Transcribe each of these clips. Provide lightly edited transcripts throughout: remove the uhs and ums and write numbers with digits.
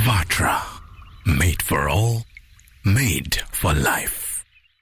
Vatra. Made for all, made for life.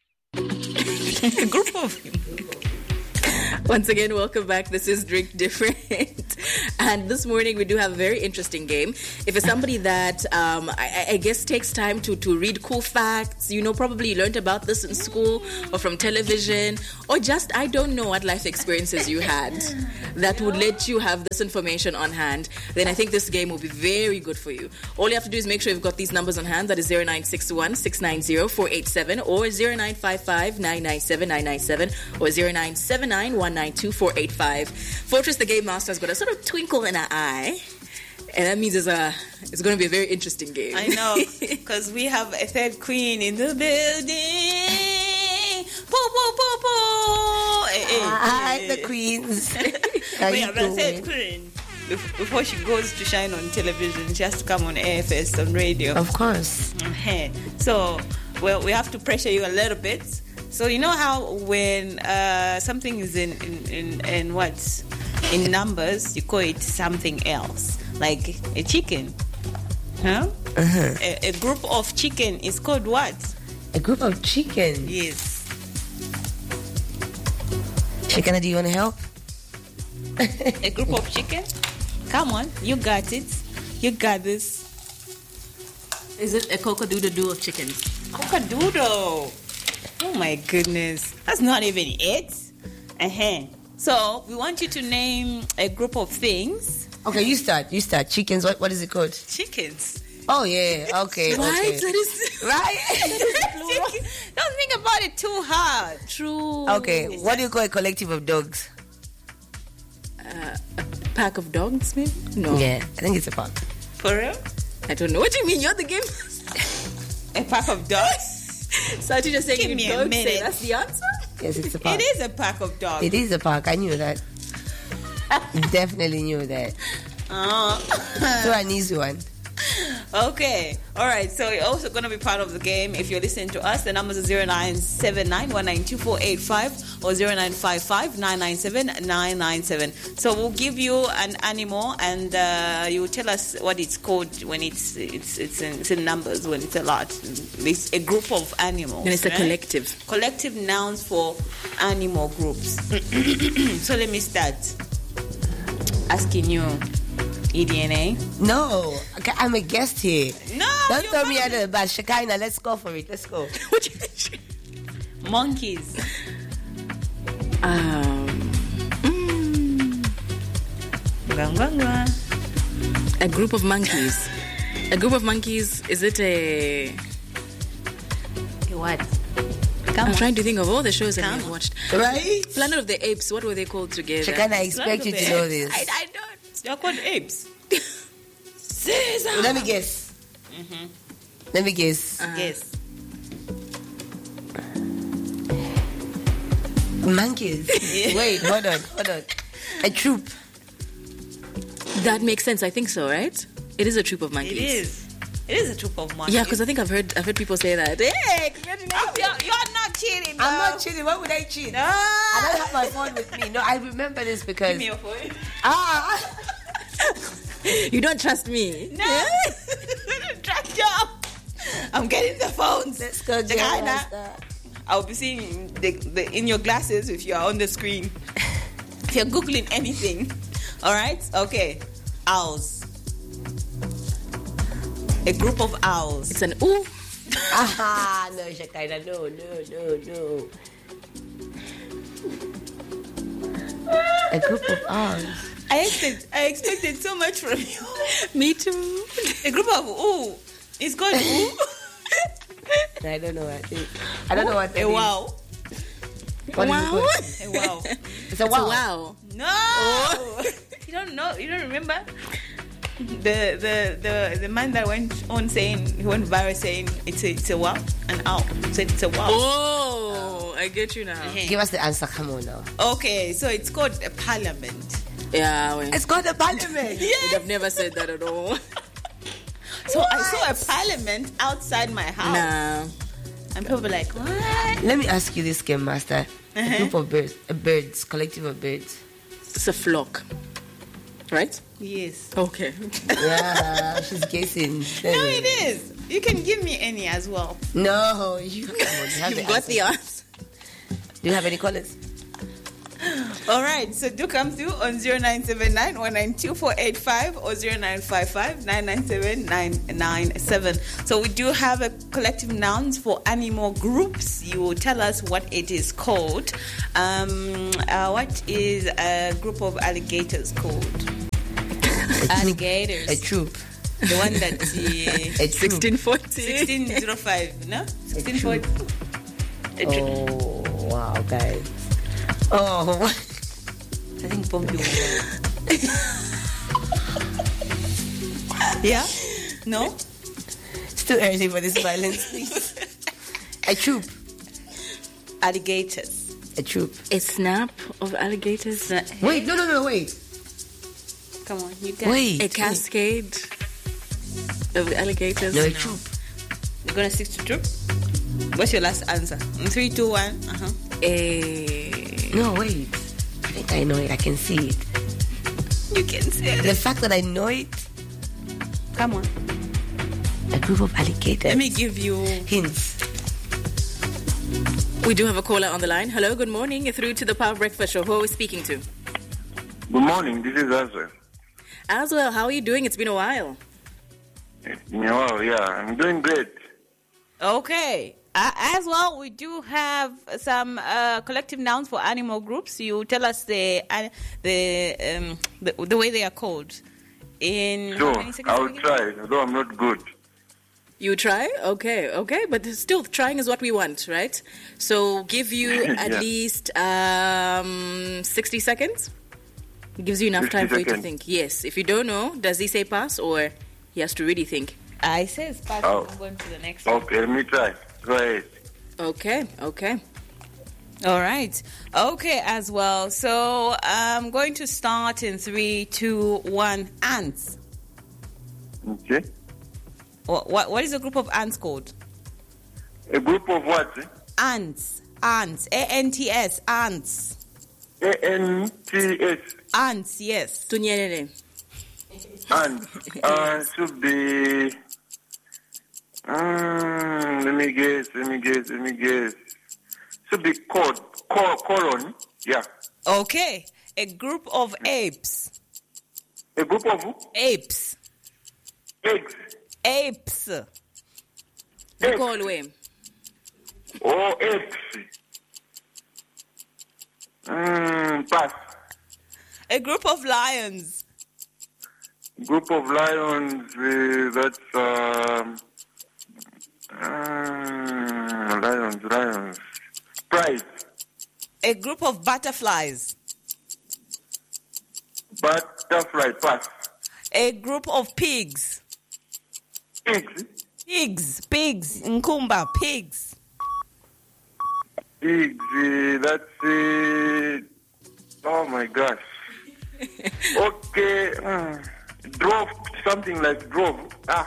A group of... Once again, welcome back. This is Drink Different. And this morning we do have a very interesting game. If you're somebody that I guess takes time to read cool facts, probably you learned about this in school or from television, or just, I don't know what life experiences you had that would let you have this information on hand, then I think this game will be very good for you. All you have to do is make sure you've got these numbers on hand. That is 0961 690 487 or 0955 997 997 or 0979 192 485. Fortress, the game master, has got a sort of twinkle in her eye. And that means it's going to be a very interesting game. I know, because we have a third queen in the building. Poo, poo, poo, poo. Hi, the queens. We have a third queen. Before she goes to shine on television, she has to come on air first, on radio. Of course. So, we have to pressure you a little bit. So you know how when something is in what? In numbers, you call it something else. Like a chicken. Huh? Uh-huh. A group of chicken is called what? A group of chicken? Yes. Shekana, do you want to help? A group of chicken? Come on, you got it. You got this. Is it a cock-a-doodle-doo of chickens? Cock-a-doodle. Oh my goodness. That's not even it. So, we want you to name a group of things. Okay, you start. Chickens, what is it called? Chickens. Oh, yeah. Okay. Right? Okay. That is... Right? Don't think about it too hard. True. Okay, what do you call a collective of dogs? A pack of dogs, maybe? No. Yeah, I think it's a pack. For real? I don't know. What do you mean? You're the game. A pack of dogs? So you're just saying Give you me a don't minute. say that's the answer? Yes, it's a pack. It is a pack of dogs. It is a pack. I knew that. Definitely knew that. So an easy one. Okay. All right. So you're also going to be part of the game. If you're listening to us, the numbers are 0979 192 485 or 0955 997 997. So we'll give you an animal and you will tell us what it's called when it's in numbers, when it's a lot. It's a group of animals. And it's a right? collective. Collective nouns for animal groups. So let me start asking you. EDNA? No, okay, I'm a guest here. No, don't throw me under the bus. Shekinah, let's go for it. Let's go. Monkeys. A group of monkeys. A group of monkeys, is it a... What? I'm trying to think of all the shows that I've watched. Right? Planet of the Apes, what were they called together? Shekinah, I expect you to know this. I don't. They're called apes. Let me guess. Let me guess. Yes. Monkeys. Wait, hold on. A troop. That makes sense, I think so, right? It is a troop of monkeys. It is a troop of monkeys. Yeah, because I think I've heard people say that. Hey, you're not cheating, bro. I'm not cheating. Why would I cheat? No. I don't have my phone with me. No, I remember this because... Give me your phone. You don't trust me. No. I don't trust you. I'm getting the phones. Let's go, Shekinah. I'll be seeing the in your glasses if you are on the screen. If you're Googling anything. All right? Okay. Owls. A group of owls. It's an ooh. No, Shekinah. No. A group of owls. I expected so much from you. Me too. A group of ooh. It's called ooh. I don't know what it is. I don't know what it is. A wow. What is it called? A wow. It's a wow. It's a wow. No. You don't know. You don't remember? The man that went viral saying it's a wow, an owl said it's a wow. Oh, I get you now. Give us the answer. Come on now. Okay, so it's called a parliament. Yeah, it's called a parliament. Yes. Would have never said that at all. So I saw a parliament outside my house. Nah. And people were like, what? Let me ask you this, Game Master. A group of birds, collective of birds. It's a flock. Right? Yes. Okay. Yeah, she's guessing. No, it is. You can give me any as well. No, you come on. You have You've got the answer. Do you have any callers? All right, so do come through on 0979 192 or 0955 997 997. So we do have a collective nouns for animal groups. You will tell us what it is called. What is a group of alligators called? Alligators. A troop. The one that A troop. 1605, no? 1640. Oh, wow, guys. Oh, I think Pompey will. Yeah? No? it's too early for this violence, please. A troop. Alligators. A troop. A snap of alligators. Wait, no, wait. Come on, you got Wait. A cascade of alligators. No, a troop. You're going to stick to troop? What's your last answer? 3, 2, 1. Uh-huh. No, wait. I think I know it. I can see it. You can see it. The fact that I know it. Come on. A group of alligators. Let me give you... hints. We do have a caller on the line. Hello, good morning. You're through to the Power Breakfast Show. Who are we speaking to? Good morning, this is Azra. Aswell, how are you doing? It's been a while. Yeah, I'm doing great. Okay. As well, we do have some collective nouns for animal groups. You tell us the way they are called. In how Sure, many seconds I'll will you give? try, although I'm not good. You try? Okay. But still, trying is what we want, right? So give you at Yeah. least 60 seconds. It gives you enough 60 time for you to seconds. think. Yes. If you don't know, does he say pass or he has to really think? I says pass. Oh. I'm going to the next one. Okay, let me try. Go ahead. Okay. All right. Okay, as well. So I'm going to start in 3, 2, 1. Ants. Okay. What is a group of ants called? A group of what? Ants. Ants. A-N-T-S. Ants. A-N-T-S. Ants, yes. Tunyelele. And should be... let me guess. Should be colon. Yeah. Okay. A group of apes. A group of Apes. eggs. Apes. You call way. Or apes. Pass. A group of lions. Group of lions, that's lions. Pride. A group of butterflies. Butterfly, pass. A group of pigs. Pigs. Pigs. Nkumba, pigs. Pigs, that's oh my gosh. Okay, drove, something like drove.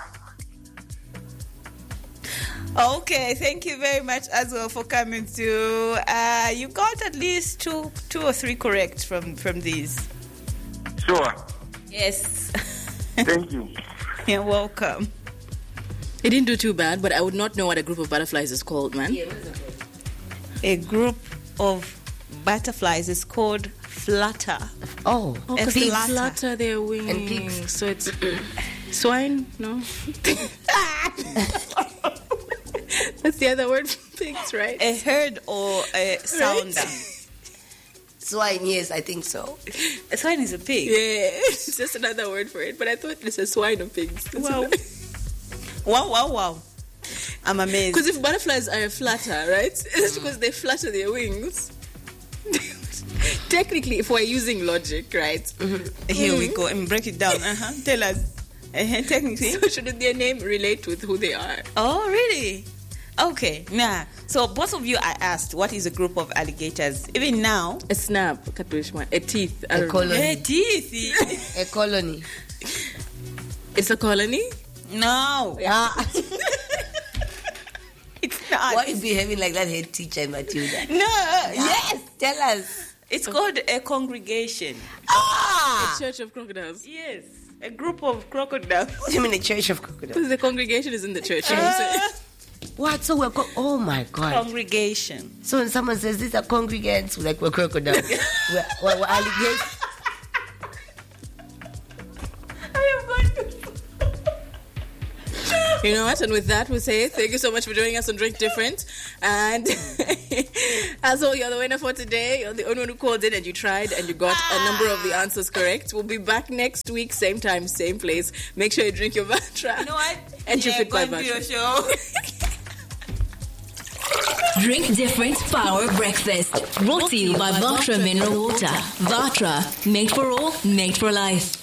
Okay, thank you very much as well for coming through. You got at least two or three correct from these. Sure. Yes. Thank you. You're welcome. He didn't do too bad, but I would not know what a group of butterflies is called, man. A group of butterflies is called flutter. Oh, Because A they flutter. flutter their wings. And pigs. So it's swine? No. That's the other word for pigs, right? A herd or a sounder. swine, yes, I think so. A swine is a pig. Yeah, it's just another word for it. But I thought it's a swine or pigs. Wow. I'm amazed. Because if butterflies are a flutter, right? It's because they flutter their wings. Technically, if we're using logic, right? Here we go and break it down. Tell us. Technically. So shouldn't their name relate with who they are? Oh, really? Okay. Nah. So both of you, I asked, what is a group of alligators? Even now. A snap, a teeth. I A don't know. colony. Hey, teeth. A colony. It's a colony? No. Yeah. It's not. Why is behaving like that head teacher, Matilda? No. Yes, tell us. It's called a congregation. Ah! Church of Crocodiles. Yes, a group of crocodiles. What do you mean the Church of Crocodiles? Because the congregation is in the church. You know what I'm saying? What? So we're oh my God. Congregation. So when someone says these are congregants, like we're crocodiles. we're alligators. You know what? And with that, we say thank you so much for joining us on Drink Different. And as all, you're the winner for today. You're the only one who called in and you tried and you got a number of the answers correct. We'll be back next week, same time, same place. Make sure you drink your Vatra. You know what? And you fit by go and do your Vatra. show. Drink Different Power Breakfast. Brought to you by Vatra Mineral Water. Vatra, made for all, made for life.